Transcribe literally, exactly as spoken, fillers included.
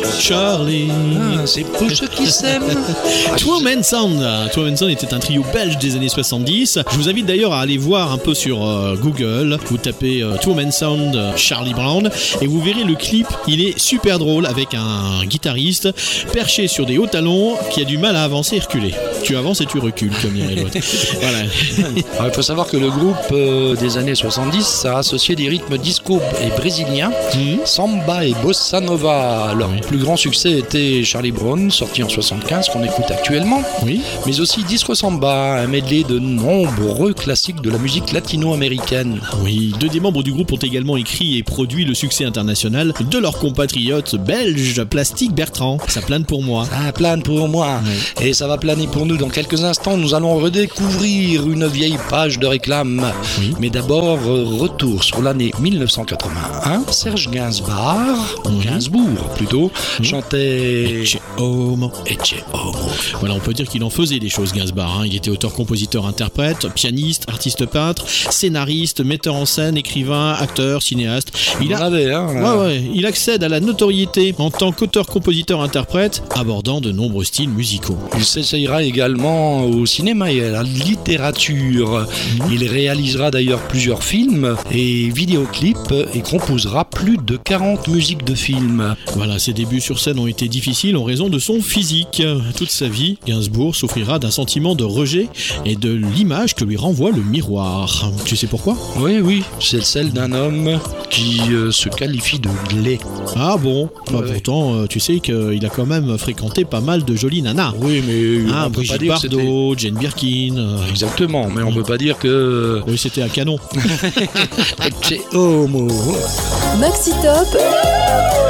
Charlie. Ah, c'est pour ceux qui s'aiment. Two Man Sound. Two Man Sound était un trio belge des années soixante-dix. Je vous invite d'ailleurs à aller voir un peu sur euh, Google. Vous tapez euh, Two Man Sound euh, Charlie Brown et vous verrez le clip. Il est super drôle avec un guitariste perché sur des hauts talons qui a du mal à avancer et reculer. Tu avances et tu recules comme dirait l'autre. Voilà. Alors, il faut savoir que le groupe euh, des années soixante-dix a associé des rythmes disco et brésiliens, Mmh. samba et bossa nova. Leur Oui. plus grand succès était Charlie Brown, sorti en soixante-quinze, qu'on écoute actuellement, Oui. mais aussi Disco Samba, un medley de nombreux classiques de la musique latino-américaine. Oui, deux des membres du groupe ont également écrit et produit le succès international de leur compatriote belge Plastique Bertrand. Ça plane pour moi. Ça plane pour moi, Oui. et ça va planer pour nous. Dans quelques instants, nous allons redécouvrir une vieille page de réclame. Oui. Mais d'abord, euh, retour sur l'année mille neuf cent quatre-vingt-un. Serge Gainsbourg, Oui. Gainsbourg plutôt, chantait Ecce Homo. Ecce Homo. Voilà, on peut dire qu'il en faisait des choses, Gainsbourg. Hein. Il était auteur, compositeur, interprète, pianiste, artiste peintre, scénariste, metteur en scène, écrivain, acteur, cinéaste. Il On a... avait, hein, Ouais, ouais, il accède à la notoriété en tant qu'auteur, compositeur, interprète, abordant de nombreux styles musicaux. Il s'essayera également au cinéma et à la littérature. Il réalisera d'ailleurs plusieurs films et vidéoclips et composera plus de quarante musiques de films. Voilà, ses débuts sur scène ont été difficiles en raison de son physique. Toute sa vie, Gainsbourg souffrira d'un sentiment de rejet et de l'image que lui renvoie le miroir. Tu sais pourquoi ? Oui, oui, c'est celle d'un homme qui euh, se qualifie de laid. Ah bon ? Bah, Ouais. Pourtant, euh, tu sais qu'il a quand même fréquenté pas mal de jolies nanas. Oui, mais Ah, on peut pas Brigitte dire que c'était... Bardot, Jane Birkin. euh, Exactement, mais on peut pas dire que... Oui, c'était un canon. Ecce Homo. Maxi Top.